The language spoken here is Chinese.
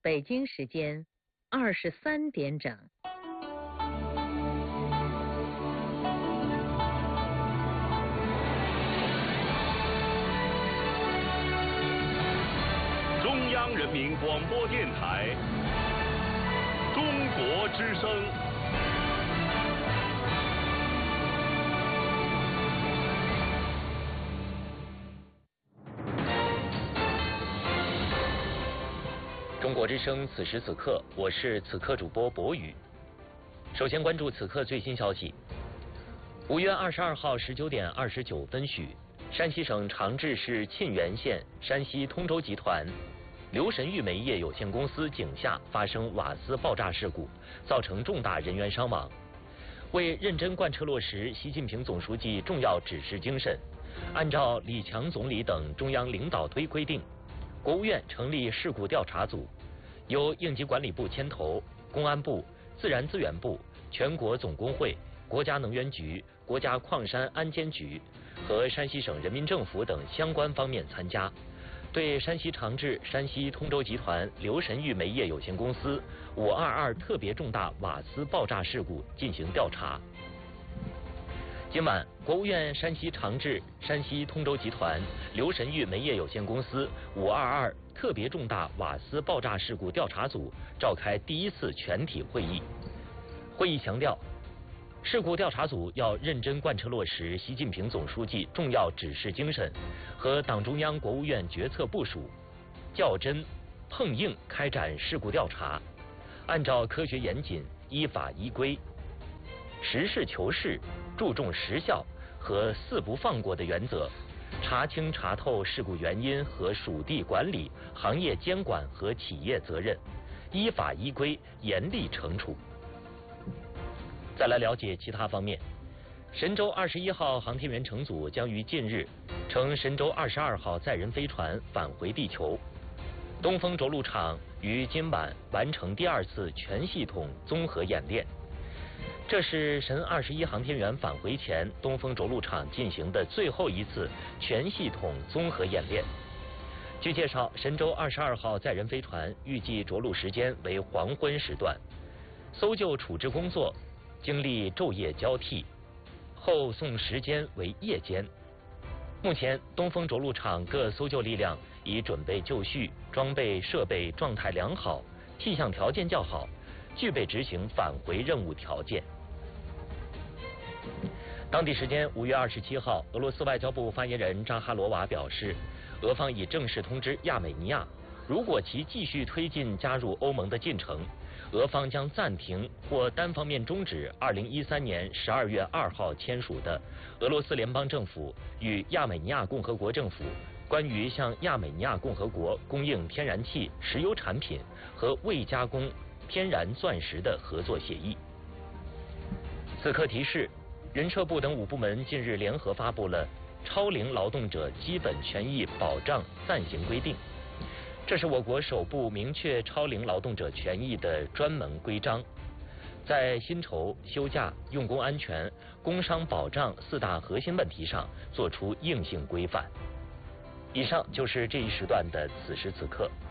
北京时间23点整。 中央人民广播电台中国之声。 中国之声，此时此刻，我是此刻主播博宇。首先关注此刻最新消息。5月22号19点29分许，山西省长治市沁源县山西通州集团留神聿煤业有限公司井下发生瓦斯爆炸事故，造成重大人员伤亡。为认真贯彻落实习近平总书记重要指示精神，按照李强总理等中央领导规定，国务院成立事故调查组，由应急管理部牵头，公安部、自然资源部、全国总工会、国家能源局、国家矿山安监局和山西省人民政府等相关方面参加，对山西长治山西通州集团留神聿煤业有限公司522特别重大瓦斯爆炸事故进行调查。今晚，国务院山西长治山西通州集团留神聿煤业有限公司522特别重大瓦斯爆炸事故调查组召开第1次全体会议。会议强调，事故调查组要认真贯彻落实习近平总书记重要指示精神和党中央国务院决策部署，较真碰硬开展事故调查，按照科学严谨、依法依规、实事求是、注重实效和四不放过的原则，查清查透事故原因和属地管理、行业监管和企业责任，依法依规严厉惩处。再来了解其他方面，神舟21号航天员乘组将于近日乘神舟22号载人飞船返回地球。东风着陆场于今晚完成第2次全系统综合演练，这是神21航天员返回前东风着陆场进行的最后一次全系统综合演练。据介绍，神舟22号载人飞船预计着陆时间为黄昏时段，搜救处置工作经历昼夜交替，后送时间为夜间。目前，东风着陆场各搜救力量已准备就绪，装备设备状态良好，气象条件较好，具备执行返回任务条件。当地时间5月27号，俄罗斯外交部发言人扎哈罗娃表示，俄方已正式通知亚美尼亚，如果其继续推进加入欧盟的进程，俄方将暂停或单方面终止2013年12月2号签署的俄罗斯联邦政府与亚美尼亚共和国政府关于向亚美尼亚共和国供应天然气、石油产品和未加工天然钻石的合作协议。此刻提示，人社部等5部门近日联合发布了《超龄劳动者基本权益保障暂行规定》，这是我国首部明确超龄劳动者权益的专门规章，在薪酬、休假、用工安全、工伤保障4大核心问题上作出硬性规范。以上就是这一时段的此时此刻。